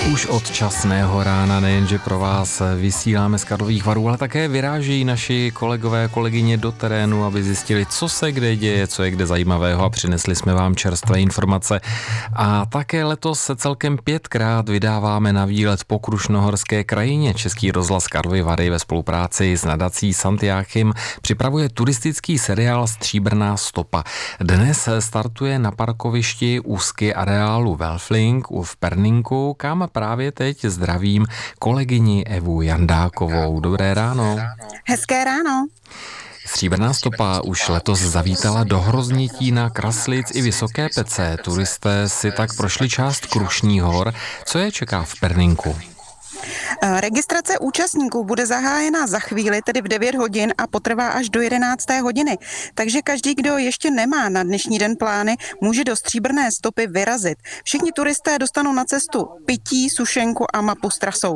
Už od časného rána nejenže pro vás vysíláme z Karlových Varů, ale také vyrážejí naši kolegové, kolegyně do terénu, aby zjistili, co se kde děje, co je kde zajímavého a přinesli jsme vám čerstvé informace. A také letos se celkem 5krát vydáváme na výlet po krušnohorské krajině. Český rozhlas Karlovy Vary ve spolupráci s nadací St. Jáchym připravuje turistický seriál Stříbrná stopa. Dnes startuje na parkovišti úzky areálu Welflink v Perninku, kam právě teď zdravím kolegyni Evu Jandákovou. Dobré ráno. Hezké ráno. Stříbrná stopa už letos zavítala do Hroznitína, Kraslic i Vysoké Pece. Turisté si tak prošli část Krušných hor. Co je čeká v Perninku? Registrace účastníků bude zahájena za chvíli, tedy v 9 hodin a potrvá až do 11. hodiny. Takže každý, kdo ještě nemá na dnešní den plány, může do Stříbrné stopy vyrazit. Všichni turisté dostanou na cestu pití, sušenku a mapu s trasou.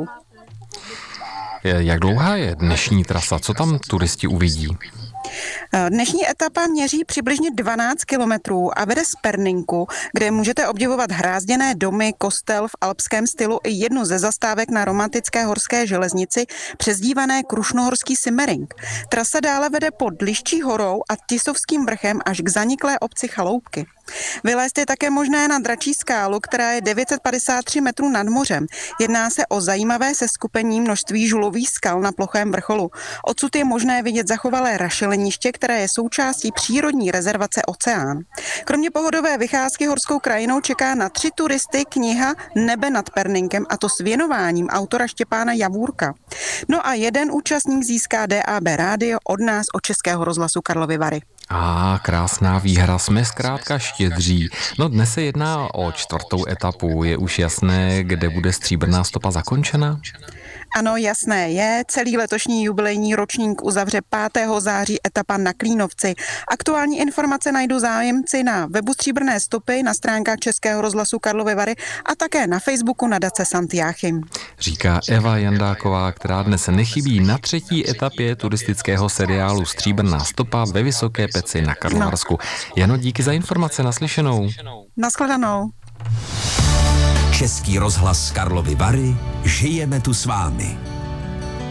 Jak dlouhá je dnešní trasa? Co tam turisti uvidí? Dnešní etapa měří přibližně 12 kilometrů a vede z Perninku, kde můžete obdivovat hrázděné domy, kostel v alpském stylu i jednu ze zastávek na romantické horské železnici, přezdívané Krušnohorský Simmering. Trasa dále vede pod Liščí horou a Tisovským vrchem až k zaniklé obci Chaloupky. Vylézt je také možné na Dračí skálu, která je 953 metrů nad mořem. Jedná se o zajímavé seskupení množství žulových skal na plochém vrcholu. Odsud je možné vidět zachovalé rašeliniště, které je součástí přírodní rezervace Oceán. Kromě pohodové vycházky horskou krajinou čeká na 3 turisty kniha Nebe nad Perninkem, a to s věnováním autora Štěpána Javůrka. No a jeden účastník získá DAB rádio od nás, od Českého rozhlasu Karlovy Vary. Krásná výhra, jsme zkrátka štědří. No dnes se jedná o 4. etapu, je už jasné, kde bude Stříbrná stopa zakončena? Ano, jasné je. Celý letošní jubilejní ročník uzavře 5. září etapa na Klínovci. Aktuální informace najdou zájemci na webu Stříbrné stopy, na stránkách Českého rozhlasu Karlovy Vary a také na Facebooku nadace St. Jáchym. Říká Eva Jandáková, která dnes nechybí na 3. etapě turistického seriálu Stříbrná stopa ve Vysoké Peci na Karlovarsku. Jano, díky za informace, naslyšenou. Nashledanou. Český rozhlas Karlovy Vary, žijeme tu s vámi.